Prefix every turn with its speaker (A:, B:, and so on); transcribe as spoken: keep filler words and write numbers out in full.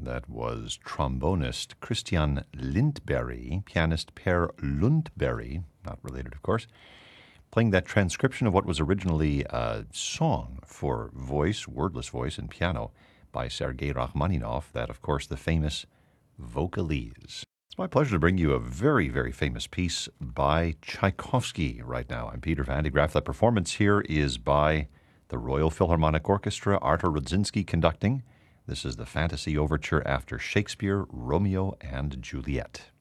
A: That was trombonist Christian Lindberg, pianist Per Lundberg, not related, of course, playing that transcription of what was originally a song for voice, wordless voice, and piano by Sergei Rachmaninoff, that, of course, the famous Vocalese. It's my pleasure to bring you a very, very famous piece by Tchaikovsky right now. I'm Peter Van de Graaff. That performance here is by the Royal Philharmonic Orchestra, Artur Rudzinski conducting. This is the Fantasy Overture after Shakespeare, Romeo and Juliet.